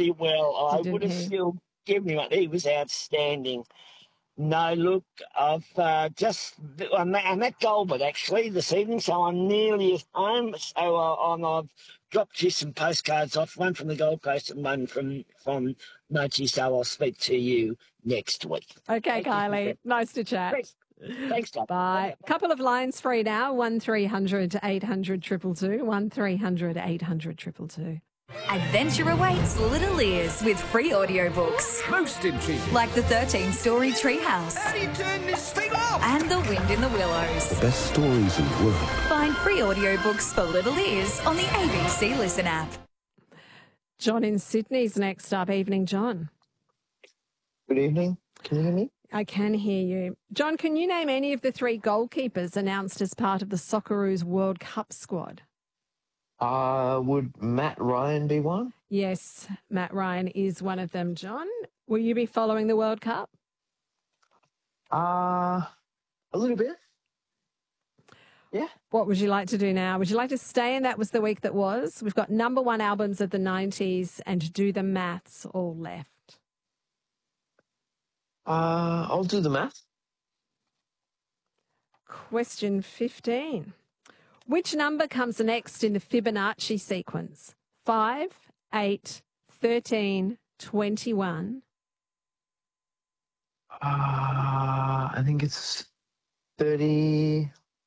really well. I Didn't would have he? still given him one. He was outstanding. No, look, I'm at Goulburn actually this evening, so I'm nearly at home. So I've dropped you some postcards off, one from the Gold Coast and one from Mochi. So I'll speak to you next week. Okay, Thank you. Kylie. Nice to chat. Thanks, Doug. Bye. Couple of lines free now. 1300 800 222. 1300 800 222. Adventure awaits little ears with free audiobooks. Most intriguing. Like the 13-story Treehouse. How do you turn this thing off? And The Wind in the Willows. The best stories in the world. Find free audiobooks for little ears on the ABC Listen app. John in Sydney's next up. Evening, John. Good evening. Can you hear me? I can hear you. John, can you name any of the three goalkeepers announced as part of the Socceroos World Cup squad? Would Matt Ryan be one? Yes, Matt Ryan is one of them, John. Will you be following the World Cup? A little bit. Yeah. What would you like to do now? Would you like to stay in That Was the Week That Was? We've got number one albums of the 90s and Do the Maths all left. I'll do the math. Question 15. Which number comes next in the Fibonacci sequence? 5, 8, 13, 21. I think it's 32.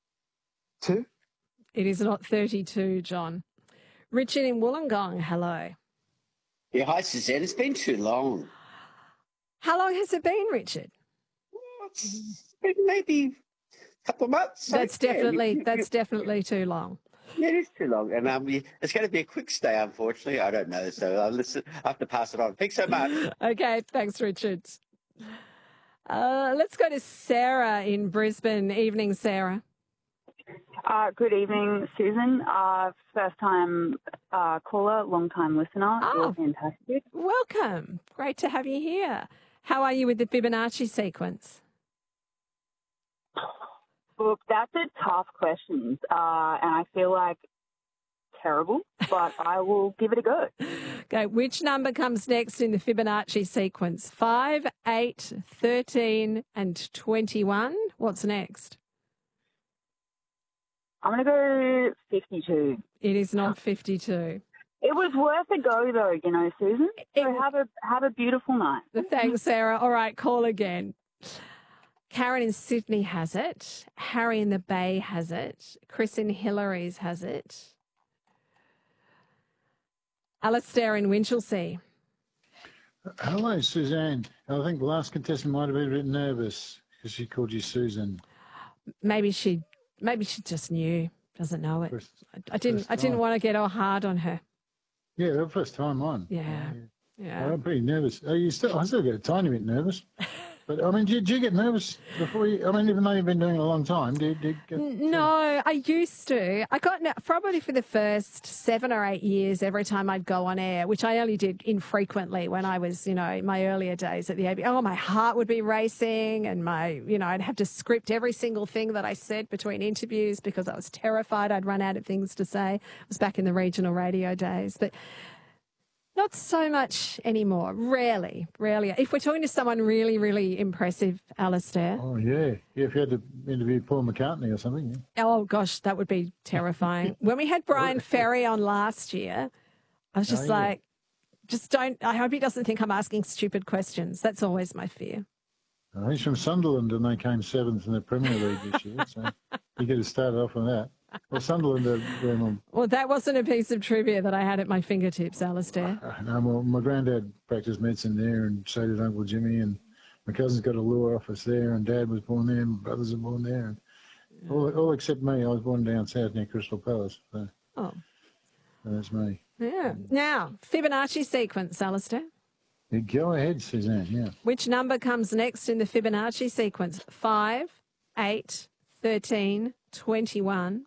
It is not 32, John. Richard in Wollongong, hello. Yeah, hi, Suzanne. It's been too long. How long has it been, Richard? Well, it's been maybe a couple of months. That's definitely too long. Yeah, it is too long. And it's going to be a quick stay, unfortunately. I don't know. So I have to pass it on. Thanks so much. Okay, thanks, Richard. Let's go to Sarah in Brisbane. Evening, Sarah. Good evening, Susan. First time caller, long time listener. You're fantastic. Welcome. Great to have you here. How are you with the Fibonacci sequence? Look, that's a tough question, and I feel like terrible, but I will give it a go. Okay, which number comes next in the Fibonacci sequence? 5, 8, 13, and 21. What's next? I'm going to go 52. It is not 52. It was worth a go, though, you know, Susan. So have a beautiful night. Thanks, Sarah. All right, call again. Karen in Sydney has it. Harry in the Bay has it. Chris in Hillary's has it. Alistair in Winchelsea. Hello, Suzanne. I think the last contestant might have been a bit nervous because she called you Susan. Maybe she just knew, doesn't know it. I didn't want to get all hard on her. Yeah, the first time on. Yeah. I'm pretty nervous. I still get a tiny bit nervous. But, I mean, did you get nervous before you... I mean, even though you've been doing it a long time, did you get... No, I used to. I got probably for the first 7 or 8 years every time I'd go on air, which I only did infrequently when I was, my earlier days at the AB. Oh, my heart would be racing and I'd have to script every single thing that I said between interviews because I was terrified I'd run out of things to say. It was back in the regional radio days. But... not so much anymore. Rarely. If we're talking to someone really, really impressive, Alistair. Oh, yeah. Yeah, if you had to interview Paul McCartney or something. Yeah. Oh, gosh, that would be terrifying. When we had Brian Ferry on last year, I was just I hope he doesn't think I'm asking stupid questions. That's always my fear. Oh, he's from Sunderland and they came 7th in the Premier League this year, so you could have started off on that. Well, Sunderland Well, that wasn't a piece of trivia that I had at my fingertips, Alistair. No, well, my granddad practiced medicine there and so did Uncle Jimmy, and my cousin's got a law office there, and Dad was born there, and my brothers are born there. And all except me, I was born down south near Crystal Palace. So that's me. Yeah. Now, Fibonacci sequence, Alistair. Yeah, go ahead, Suzanne, yeah. Which number comes next in the Fibonacci sequence? 5, 8, 13, 21.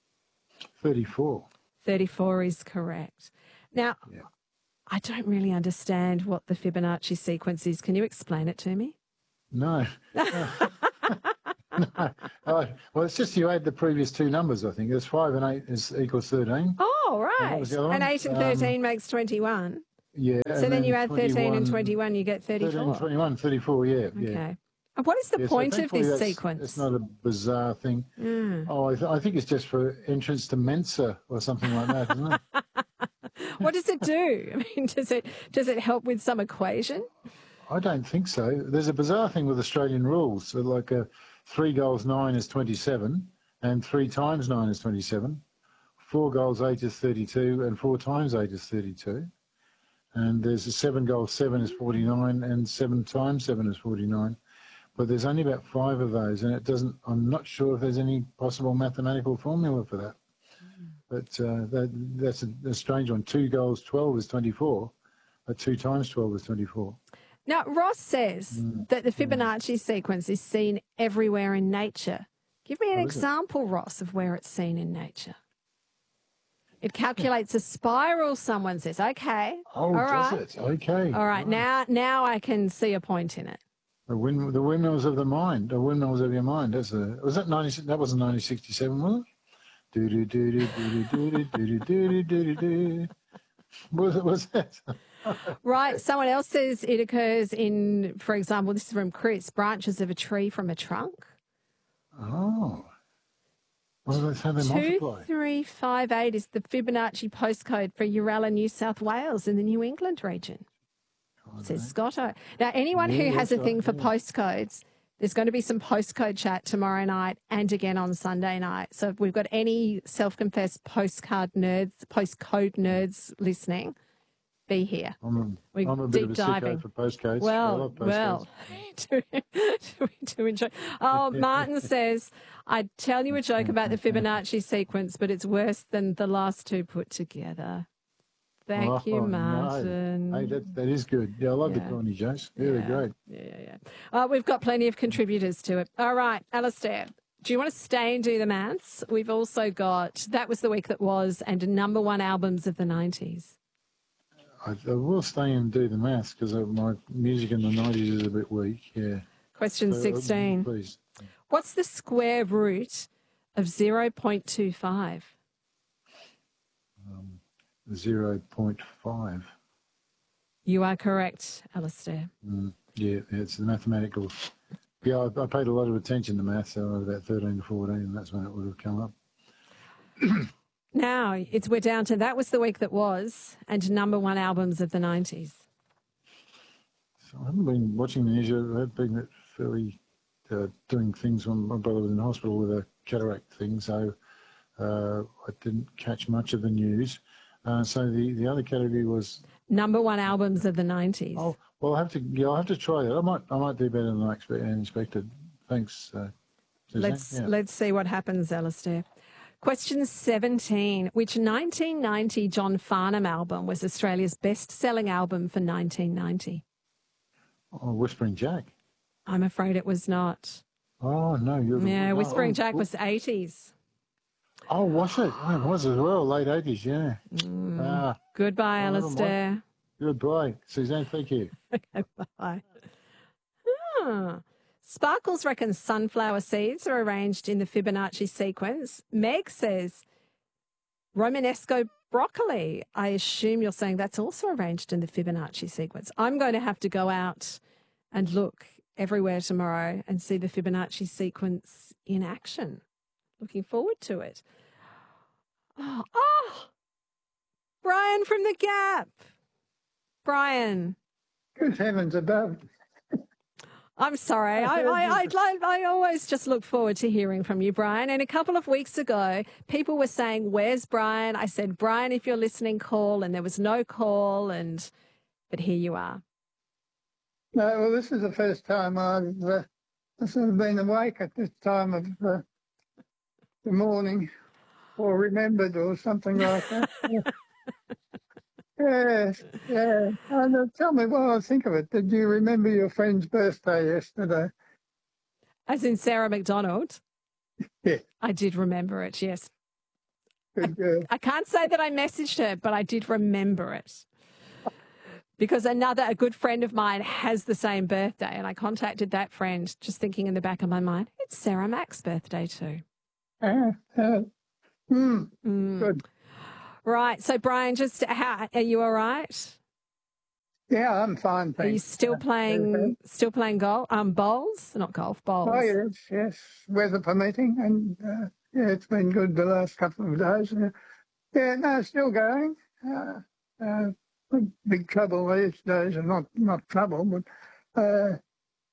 34. 34 is correct. Now, I don't really understand what the Fibonacci sequence is. Can you explain it to me? No. No. Well, it's just you add the previous two numbers, I think. It's 5 and 8 equals 13. Oh, right. And 8 and 13 makes 21. Yeah. So then you add 13 and 21, you get 34. 13, 21, 34, yeah. Okay. Yeah. And what is the Yeah, so point of thankfully this that's- sequence? It's not a bizarre thing. Mm. Oh, I think it's just for entrance to Mensa or something like that, isn't it? What does it do? I mean, does it help with some equation? I don't think so. There's a bizarre thing with Australian rules. So like 3 goals 9 is 27, and 3 times 9 is 27. 4 goals 8 is 32, and 4 times 8 is 32. And there's a 7 goals 7 is 49, and 7 times 7 is 49. But there's only about 5 of those, and it doesn't. I'm not sure if there's any possible mathematical formula for that. But that's a strange one. 2 goals 12 is 24, but 2 times 12 is 24. Now, Ross says that the Fibonacci sequence is seen everywhere in nature. Give me an example, Ross, of where it's seen in nature. It calculates a spiral, someone says. Okay. Oh, all right. does it? Okay. All right. Now I can see a point in it. The windmills of the mind, the windmills of your mind. Was that 90? That wasn't 1967, was it? Do do do do do do do do do do. Was that? Right. Someone else says it occurs in, for example, this is from Chris, branches of a tree from a trunk. Oh. Well, that's how they multiply. 2358 is the Fibonacci postcode for Uralla, New South Wales in the New England region. Says Scotto. Now, anyone who has a thing for postcodes, there's going to be some postcode chat tomorrow night and again on Sunday night. So if we've got any self-confessed postcode nerds listening, be here. I'm a bit of a sicko for postcodes. Well, to enjoy. Oh, Martin says, I'd tell you a joke about the Fibonacci sequence, but it's worse than the last two put together. Thank you, Martin. No. Hey, that is good. Yeah, I love the corny jokes. Very great. Yeah. We've got plenty of contributors to it. All right, Alistair, do you want to stay and do the maths? We've also got, that was the week that was, and number 1 albums of the 90s. I will stay and do the maths because my music in the 90s is a bit weak. Yeah. Question 16. Please. What's the square root of 0.25? 0.5. You are correct, Alistair. Yeah, it's the mathematical. Yeah, I paid a lot of attention to maths, so I was about 13 to 14, and that's when it would have come up. Now, we're down to that was the week that was, and number 1 albums of the 90s. So I haven't been watching the news. I've been fairly doing things when my brother was in hospital with a cataract thing, so I didn't catch much of the news. So the other category was number 1 albums of the 90s. Oh well, I'll have to try that. I might do better than I expected. Thanks. Let's see what happens, Alistair. Question 17. Which 1990 John Farnham album was Australia's best-selling album for 1990? Oh, Whispering Jack. I'm afraid it was not. Oh no, Whispering Jack was 80s. Oh, was it? Oh, it was as well, late 80s, yeah. Goodbye, Alistair. Goodbye, Suzanne, thank you. Bye. Sparkles reckons sunflower seeds are arranged in the Fibonacci sequence. Meg says Romanesco broccoli. I assume you're saying that's also arranged in the Fibonacci sequence. I'm going to have to go out and look everywhere tomorrow and see the Fibonacci sequence in action. Looking forward to it. Oh, Brian from the Gap. Brian. Good heavens above. I'm sorry. I always just look forward to hearing from you, Brian. And a couple of weeks ago, people were saying, where's Brian? I said, Brian, if you're listening, call. And there was no call. But here you are. No, well, this is the first time I've sort of been awake at this time of the morning or remembered or something like that. Yes, yeah. And tell me what I think of it. Did you remember your friend's birthday yesterday? As in Sarah McDonald? Yeah. I did remember it, yes. Good girl. I can't say that I messaged her, but I did remember it. Because a good friend of mine has the same birthday, and I contacted that friend just thinking in the back of my mind, it's Sarah Mack's birthday too. Good. Right. So, Brian, are you all right? Yeah, I'm fine, Are you thanks. still playing golf? Bowls? Not golf, bowls. Oh, yes, weather permitting, and yeah, it's been good the last couple of days. Yeah, no, still going. Big trouble these days, and not trouble, but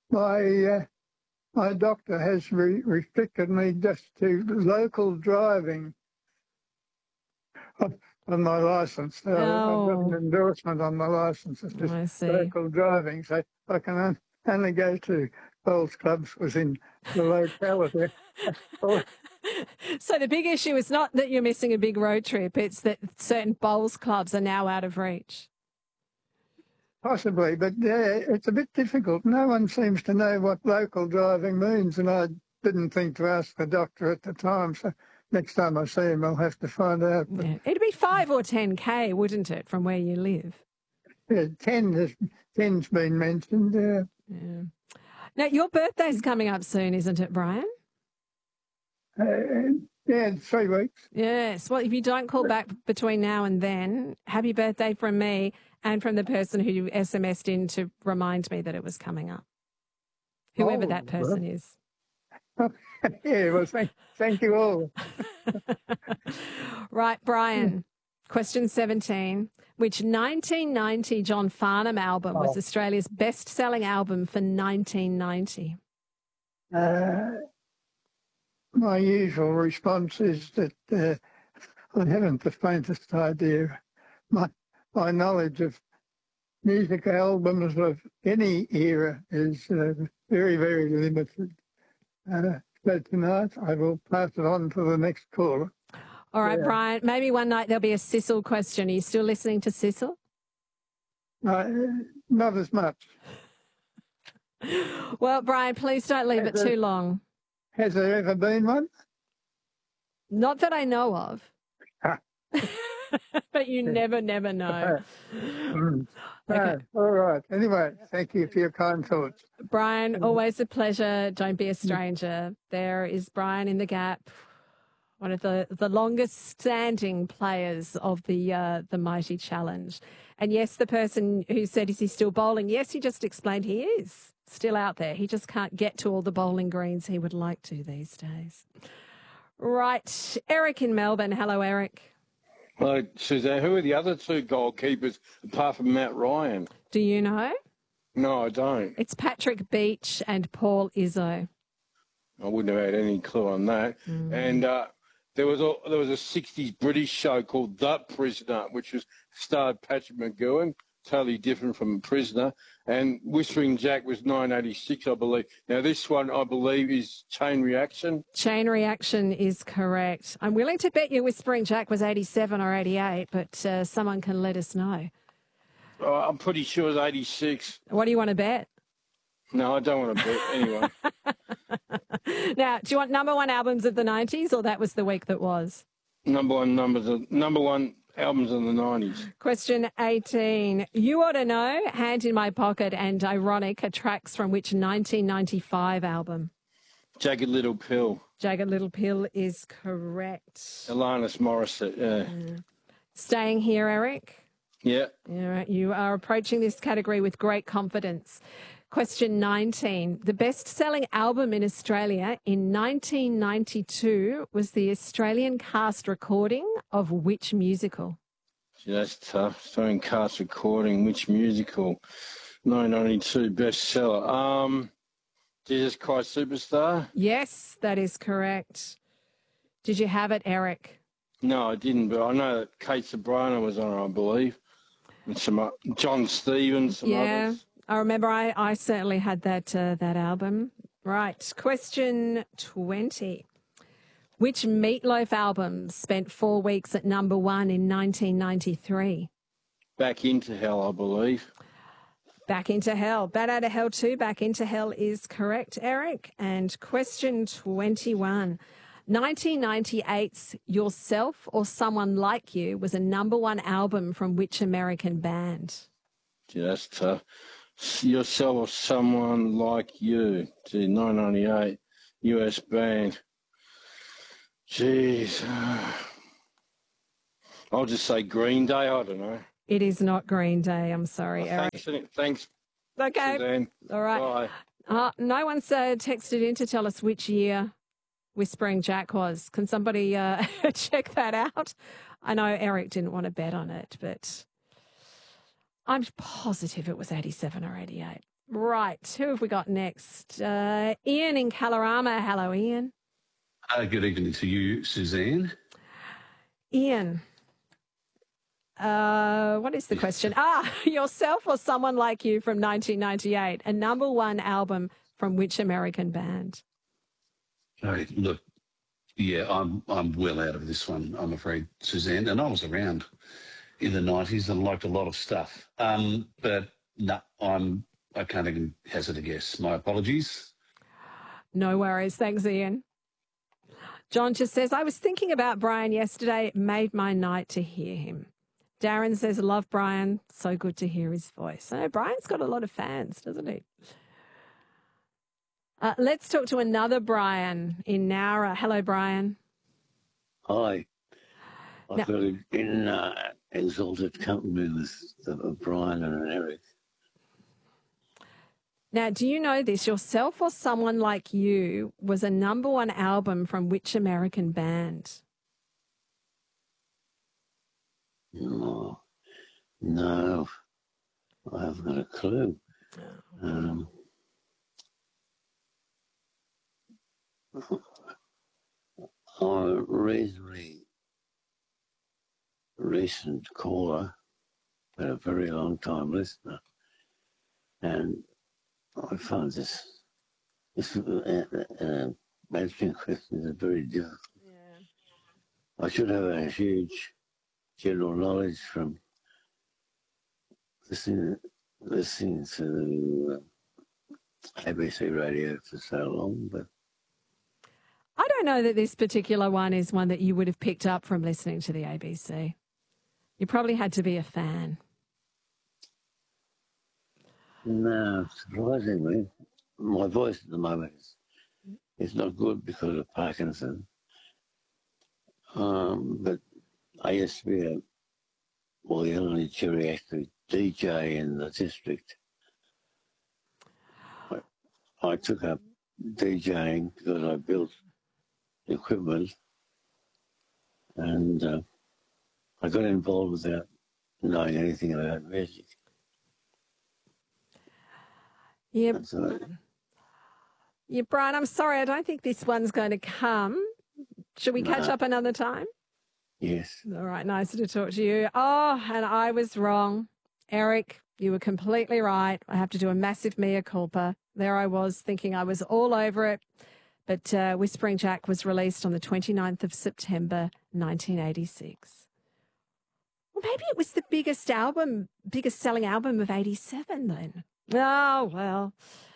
my doctor has restricted me just to local driving on my licence. So I've got an endorsement on my licence. It's just local driving, so I can only go to bowls clubs within the locality. So the big issue is not that you're missing a big road trip, it's that certain bowls clubs are now out of reach. Possibly, but it's a bit difficult. No one seems to know what local driving means, and I didn't think to ask the doctor at the time, so next time I see him I'll have to find out. But, yeah. It'd be 5 or 10K, wouldn't it, from where you live? Yeah, 10's been mentioned, yeah. Now, your birthday's coming up soon, isn't it, Brian? Yeah, 3 weeks. Yes. Well, if you don't call back between now and then, happy birthday from me and from the person who SMS'd in to remind me that it was coming up. Whoever that person is. Yeah, well, thank you all. Right, Brian, question 17. Which 1990 John Farnham album was Australia's best-selling album for 1990? My usual response is that I haven't the faintest idea. My knowledge of music albums of any era is very, very limited. So tonight I will pass it on to the next caller. All right, Brian, maybe one night there'll be a Cecil question. Are you still listening to Cecil? Not as much. Well, Brian, please don't leave it too long. Has there ever been one? Not that I know of. But you never know. Okay. All right. Anyway, thank you for your kind thoughts. Brian, always a pleasure. Don't be a stranger. There is Brian in the Gap, one of the longest standing players of the Mighty Challenge. And yes, the person who said, is he still bowling? Yes, he just explained he is still out there. He just can't get to all the bowling greens he would like to these days. Right. Eric in Melbourne. Hello, Eric. Hello, Suzanne. Who are the other two goalkeepers apart from Matt Ryan? Do you know? No, I don't. It's Patrick Beach and Paul Izzo. I wouldn't have had any clue on that. And there was a 60s British show called The Prisoner, which starred Patrick McGowan, totally different from Prisoner. And Whistling Jack was 1986, I believe. Now, this one, I believe, is Chain Reaction. Chain Reaction is correct. I'm willing to bet you Whispering Jack was 87 or 88, but someone can let us know. I'm pretty sure it's 86. What do you want to bet? No, I don't want to bet anyway. Now, do you want number one albums of the 90s, or that was the week that was? Number one albums in the 90s. Question 18. You ought to know, Hand in My Pocket and Ironic are tracks from which 1995 album? Jagged Little Pill. Jagged Little Pill is correct. Alanis Morissette, yeah. Staying here, Eric? Yeah. All right. You are approaching this category with great confidence. Question 19. The best-selling album in Australia in 1992 was the Australian cast recording of which musical? Gee, that's tough. Australian cast recording, which musical? 1992 bestseller. Jesus Christ Superstar? Yes, that is correct. Did you have it, Eric? No, I didn't, but I know that Kate Sobrano was on it, I believe. And some John Stevens, some others. I remember I certainly had that album. Right. Question 20. Which Meatloaf album spent 4 weeks at number one in 1993? Back Into Hell, I believe. Back Into Hell. Bat Out of Hell 2, Back Into Hell is correct, Eric. And question 21. 1998's Yourself or Someone Like You was a number one album from which American band? Gee, that's tough. Yourself or Someone Like You. Gee, 1998, US band. Jeez. I'll just say Green Day. I don't know. It is not Green Day. I'm sorry, Eric. Thanks, Okay. Suzanne. All right. Bye. No one's texted in to tell us which year Whispering Jack was. Can somebody check that out? I know Eric didn't want to bet on it, but I'm positive it was 87 or 88. Right. Who have we got next? Ian in Kalorama. Hello, Ian. Good evening to you, Suzanne. Ian. What is the question? Yourself or Someone Like You from 1998, a number one album from which American band? Hey, look, yeah, I'm well out of this one, I'm afraid, Suzanne. And I was around in the 90s and liked a lot of stuff. But no, I can't even hazard a guess. My apologies. No worries. Thanks, Ian. John just says, I was thinking about Brian yesterday. It made my night to hear him. Darren says, love Brian. So good to hear his voice. I know Brian's got a lot of fans, doesn't he? Let's talk to another Brian in Nowra. Hello, Brian. Hi. I've got in exalted company with Brian and Eric. Now, do you know this? Yourself or Someone Like You was a number one album from which American band? No, I haven't got a clue. I'm a reasonably recent caller, but a very long time listener, and I find this answering questions are very difficult. Yeah. I should have a huge general knowledge from listening to ABC radio for so long, but I don't know that this particular one is one that you would have picked up from listening to the ABC. You probably had to be a fan. No, surprisingly, my voice at the moment is not good because of Parkinson. But I used to be the only geriatric DJ in the district. I took up DJing because I built equipment, and I got involved without knowing anything about music. Yeah. Yeah, Brian, I'm sorry. I don't think this one's going to come. Should we catch up another time? Yes. All right. Nice to talk to you. Oh, and I was wrong. Eric, you were completely right. I have to do a massive mea culpa. There I was thinking I was all over it. But Whispering Jack was released on the 29th of September, 1986. Well, maybe it was the biggest selling album of 87 then. Oh, well,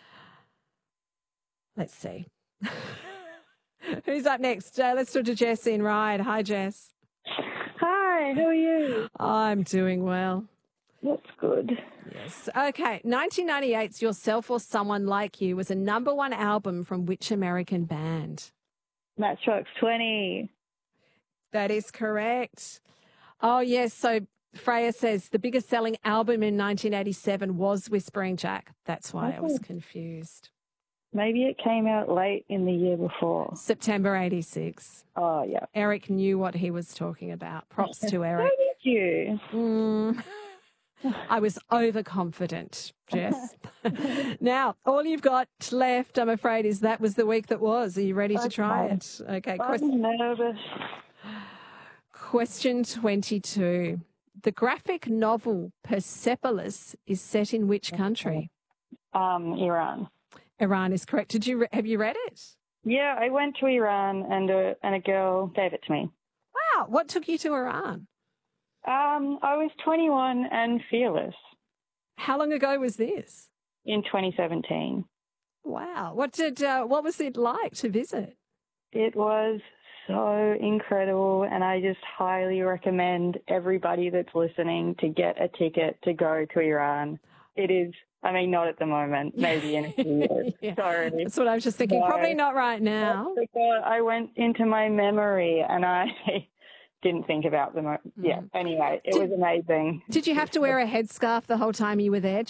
let's see. Who's up next? Let's talk to Jess in Ryde. Hi, Jess. Hi, how are you? I'm doing well. That's good. Yes. Okay, 1998's Yourself or Someone Like You was a number one album from which American band? Matchbox 20. That is correct. Oh, yes, so Freya says the biggest selling album in 1987 was Whispering Jack. That's why I was confused. Maybe it came out late in the year before. September 86. Oh, yeah. Eric knew what he was talking about. Props to Eric. How did you? I was overconfident, Jess. Now, all you've got left, I'm afraid, is That Was the Week That Was. Are you ready to try it? Okay. I'm nervous. Question 22. The graphic novel Persepolis is set in which country? Iran. Iran is correct. Have you read it? Yeah, I went to Iran and a girl gave it to me. Wow. What took you to Iran? I was 21 and fearless. How long ago was this? In 2017. Wow. What was it like to visit? It was so incredible, and I just highly recommend everybody that's listening to get a ticket to go to Iran. It is, I mean, not at the moment, maybe in a few years. Yeah. Sorry. That's what I was just thinking. Probably not right now. I went into my memory and I didn't think about them. Yeah. Anyway, it was amazing. Did you have to wear a headscarf the whole time you were there,